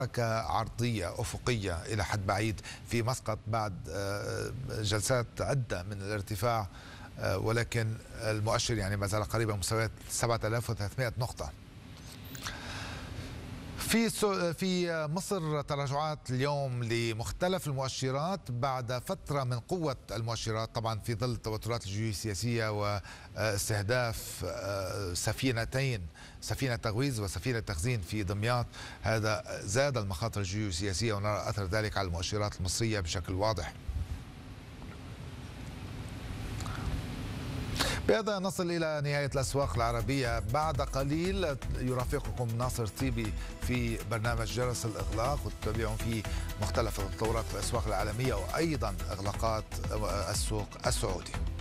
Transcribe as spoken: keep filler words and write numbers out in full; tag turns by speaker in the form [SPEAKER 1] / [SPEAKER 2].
[SPEAKER 1] حركة عرضية أفقية إلى حد بعيد في مسقط بعد جلسات عدة من الارتفاع، ولكن المؤشر يعني ما زال قريبا من مستويات سبعة آلاف وثلاثمئة نقطة. في في مصر تراجعات اليوم لمختلف المؤشرات بعد فترة من قوة المؤشرات، طبعا في ظل التوترات الجيوسياسية واستهداف سفينتين، سفينة تغويز وسفينة تخزين في دمياط. هذا زاد المخاطر الجيوسياسية ونرى أثر ذلك على المؤشرات المصرية بشكل واضح. بهذا نصل إلى نهاية الأسواق العربية. بعد قليل يرافقكم ناصر طيبي في برنامج جرس الإغلاق، وتتابعون فيه مختلف التطورات في الأسواق العالمية وأيضا إغلاقات السوق السعودي.